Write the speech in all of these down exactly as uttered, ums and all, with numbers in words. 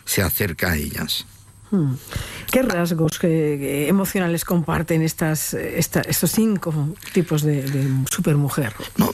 se acerca a ellas. ¿Qué rasgos eh, emocionales comparten estas, esta, estos cinco tipos de, de supermujer? No,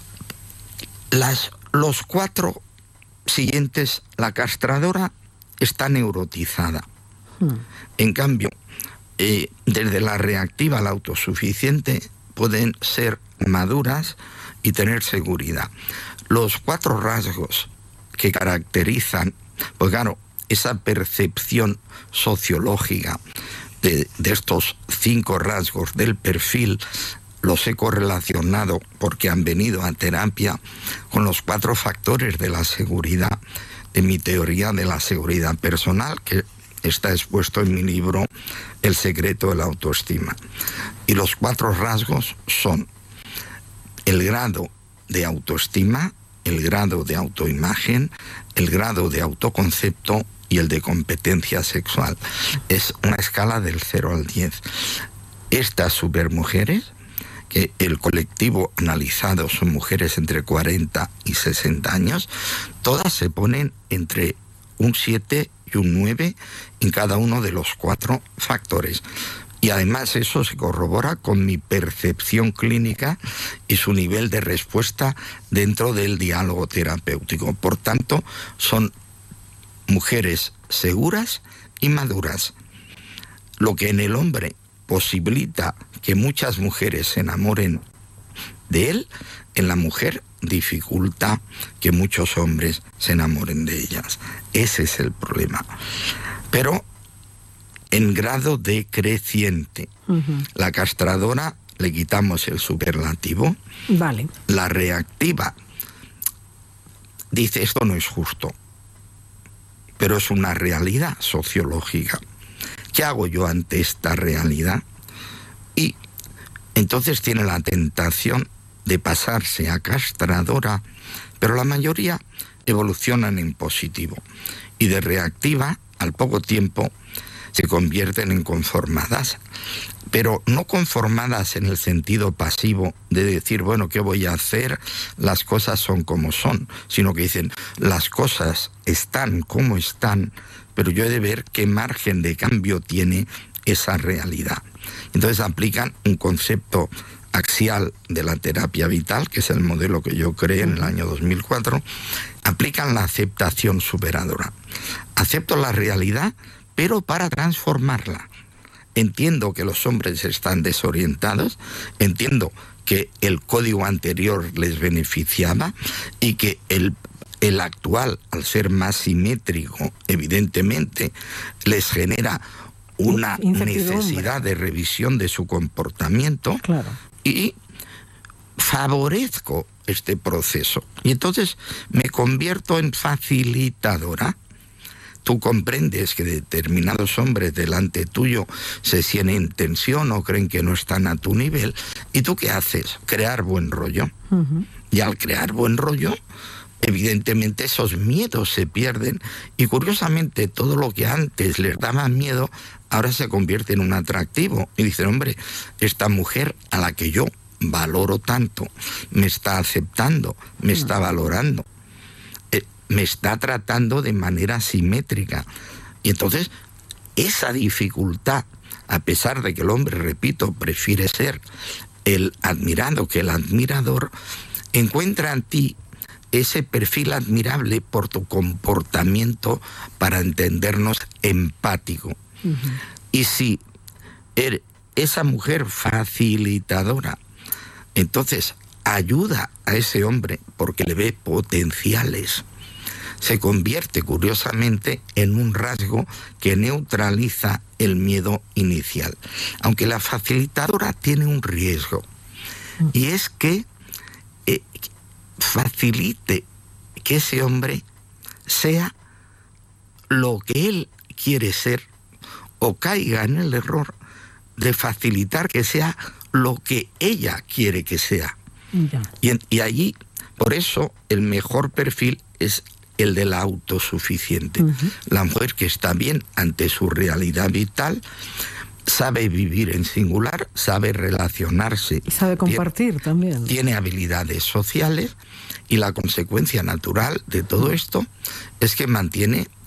las, los cuatro siguientes, la castradora está neurotizada. Hmm. En cambio, eh, desde la reactiva a la autosuficiente pueden ser maduras y tener seguridad. Los cuatro rasgos que caracterizan, pues claro, esa percepción sociológica de, de estos cinco rasgos del perfil, los he correlacionado porque han venido a terapia con los cuatro factores de la seguridad, de mi teoría de la seguridad personal, que está expuesto en mi libro El secreto de la autoestima. Y los cuatro rasgos son el grado de autoestima, el grado de autoimagen, el grado de autoconcepto y el de competencia sexual. Es una escala del cero al diez. Estas supermujeres, que el colectivo analizado son mujeres entre cuarenta y sesenta años, todas se ponen entre un siete y un nueve en cada uno de los cuatro factores. Y además eso se corrobora con mi percepción clínica y su nivel de respuesta dentro del diálogo terapéutico. Por tanto, son mujeres seguras y maduras. Lo que en el hombre posibilita que muchas mujeres se enamoren de él, en la mujer dificulta que muchos hombres se enamoren de ellas. Ese es el problema. Pero en grado decreciente. Uh-huh. La castradora le quitamos el superlativo. Vale. La reactiva dice, esto no es justo, pero es una realidad sociológica. ¿Qué hago yo ante esta realidad? Y entonces tiene la tentación de pasarse a castradora, pero la mayoría evolucionan en positivo. Y de reactiva, al poco tiempo, se convierten en conformadas, pero no conformadas en el sentido pasivo de decir, bueno, ¿qué voy a hacer? Las cosas son como son, sino que dicen, las cosas están como están, pero yo he de ver qué margen de cambio tiene esa realidad. Entonces aplican un concepto axial de la terapia vital, que es el modelo que yo creé en el año dos mil cuatro, aplican la aceptación superadora. Acepto la realidad, pero para transformarla. Entiendo que los hombres están desorientados, entiendo que el código anterior les beneficiaba y que el, el actual, al ser más simétrico, evidentemente, les genera una necesidad de revisión de su comportamiento. Claro. Y favorezco este proceso. Y entonces me convierto en facilitadora. Tú comprendes que determinados hombres delante tuyo se sienten en tensión o creen que no están a tu nivel. ¿Y tú qué haces? Crear buen rollo. Uh-huh. Y al crear buen rollo, evidentemente esos miedos se pierden y curiosamente todo lo que antes les daba miedo ahora se convierte en un atractivo. Y dicen, hombre, esta mujer a la que yo valoro tanto me está aceptando, me uh-huh. está valorando, me está tratando de manera simétrica. Y entonces, esa dificultad, a pesar de que el hombre, repito, prefiere ser el admirado que el admirador, encuentra en ti ese perfil admirable por tu comportamiento, para entendernos, empático. Uh-huh. Y si er, esa mujer facilitadora, entonces ayuda a ese hombre porque le ve potenciales, se convierte curiosamente en un rasgo que neutraliza el miedo inicial. Aunque la facilitadora tiene un riesgo, y es que eh, facilite que ese hombre sea lo que él quiere ser, o caiga en el error de facilitar que sea lo que ella quiere que sea. Ya. Y, y allí, por eso, el mejor perfil es el de la autosuficiente. Uh-huh. La mujer que está bien ante su realidad vital, sabe vivir en singular, sabe relacionarse. Y sabe compartir tiene, también. Tiene habilidades sociales, y la consecuencia natural de todo esto es que mantiene